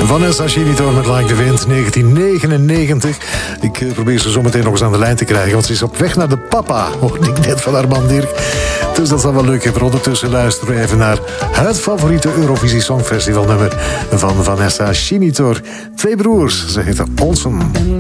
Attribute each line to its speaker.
Speaker 1: Vanessa Chinitor met Like the Wind, 1999. Ik probeer ze zo meteen nog eens aan de lijn te krijgen, want ze is op weg naar de papa, hoorde ik net van haar man Dirk. Dus dat zal wel leuk hebben. Ondertussen luisteren we even naar het favoriete Eurovisie Songfestival nummer van Vanessa Chinitor. Twee broers, ze heten Olsen.